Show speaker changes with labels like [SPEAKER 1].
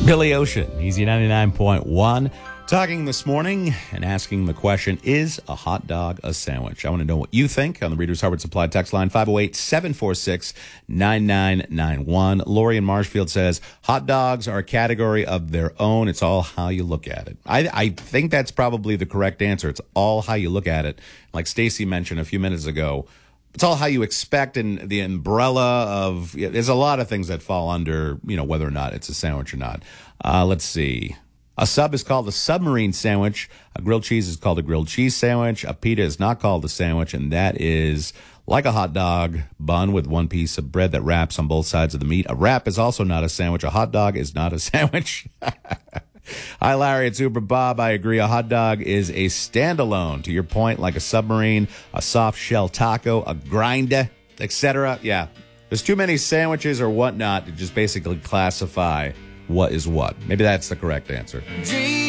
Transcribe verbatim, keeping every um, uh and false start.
[SPEAKER 1] Billy Ocean, Easy ninety-nine point one. Talking this morning and asking the question, is a hot dog a sandwich? I want to know what you think on the Reader's Harvard Supply text line, five oh eight, seven four six, nine nine nine one. Lori in Marshfield says, hot dogs are a category of their own. It's all how you look at it. I, I think that's probably the correct answer. It's all how you look at it. Like Stacy mentioned a few minutes ago, it's all how you expect, and the umbrella of, yeah, there's a lot of things that fall under, you know, whether or not it's a sandwich or not. Uh, let's see. A sub is called a submarine sandwich. A grilled cheese is called a grilled cheese sandwich. A pita is not called a sandwich, and that is like a hot dog bun with one piece of bread that wraps on both sides of the meat. A wrap is also not a sandwich. A hot dog is not a sandwich. Hi, Larry. It's Uber Bob. I agree. A hot dog is a standalone. To your point, like a submarine, a soft shell taco, a grinder, et cetera. Yeah. There's too many sandwiches or whatnot to just basically classify what is what. Maybe that's the correct answer.